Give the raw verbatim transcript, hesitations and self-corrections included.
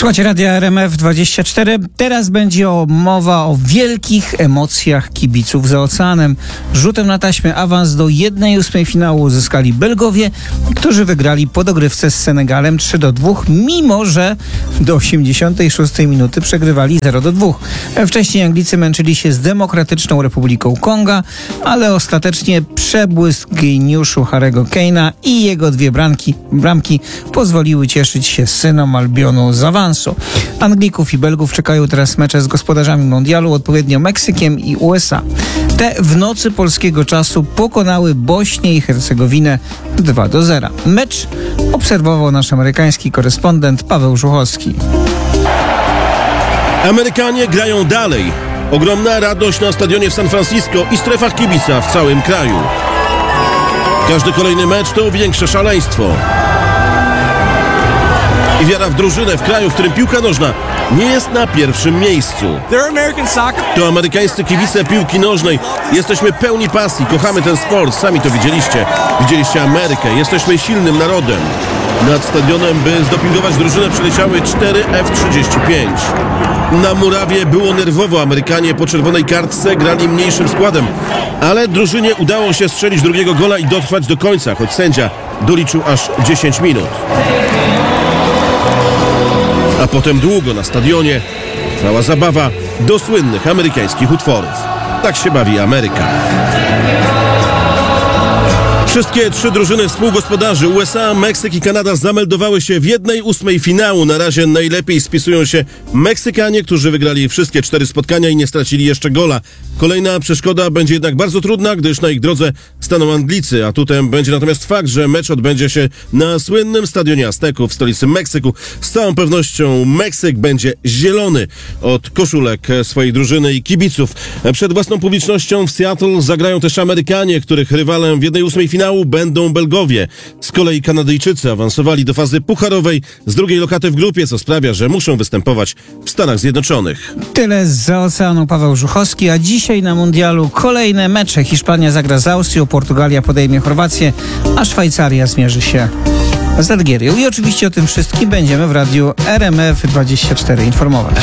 Słuchajcie Radia R M F dwadzieścia cztery. Teraz będzie o, mowa o wielkich emocjach kibiców za oceanem. Rzutem na taśmę awans do jednej ósmej finału uzyskali Belgowie, którzy wygrali po dogrywce z Senegalem trzy do dwóch, mimo że do osiemdziesiątej szóstej minuty przegrywali zero do dwóch. Wcześniej Anglicy męczyli się z Demokratyczną Republiką Konga, ale ostatecznie przebłysk geniuszu Harry'ego Kane'a i jego dwie bramki, bramki pozwoliły cieszyć się synom Albionu z awansu. Anglików i Belgów czekają teraz mecze z gospodarzami mundialu, odpowiednio Meksykiem i U S A. Te w nocy polskiego czasu pokonały Bośnię i Hercegowinę dwa do zera. Mecz obserwował nasz amerykański korespondent Paweł Żuchowski. Amerykanie grają dalej. Ogromna radość na stadionie w San Francisco i strefach kibica w całym kraju. Każdy kolejny mecz to większe szaleństwo. I wiara w drużynę w kraju, w którym piłka nożna nie jest na pierwszym miejscu. To amerykańscy kibice piłki nożnej. Jesteśmy pełni pasji, kochamy ten sport, sami to widzieliście. Widzieliście Amerykę, jesteśmy silnym narodem. Nad stadionem, by zdopingować drużynę, przyleciały cztery F trzydzieści pięć. Na murawie było nerwowo, Amerykanie po czerwonej kartce grali mniejszym składem. Ale drużynie udało się strzelić drugiego gola i dotrwać do końca, choć sędzia doliczył aż dziesięć minut. A potem długo na stadionie trwała zabawa do słynnych amerykańskich utworów. Tak się bawi Ameryka. Wszystkie trzy drużyny współgospodarzy U S A, Meksyk i Kanada zameldowały się w jednej ósmej finału. Na razie najlepiej spisują się Meksykanie, którzy wygrali wszystkie cztery spotkania i nie stracili jeszcze gola. Kolejna przeszkoda będzie jednak bardzo trudna, gdyż na ich drodze staną Anglicy. Atutem będzie natomiast fakt, że mecz odbędzie się na słynnym stadionie Azteków w stolicy Meksyku. Z całą pewnością Meksyk będzie zielony od koszulek swojej drużyny i kibiców. Przed własną publicznością w Seattle zagrają też Amerykanie, których rywalem w jednej ósmej finału będą Belgowie. Z kolei Kanadyjczycy awansowali do fazy pucharowej z drugiej lokaty w grupie, co sprawia, że muszą występować w Stanach Zjednoczonych. Tyle zza oceanu Paweł Żuchowski, a dzisiaj na mundialu kolejne mecze. Hiszpania zagra z Austrią, Portugalia podejmie Chorwację, a Szwajcaria zmierzy się z Algierią. I oczywiście o tym wszystkim będziemy w radiu R M F dwadzieścia cztery informować.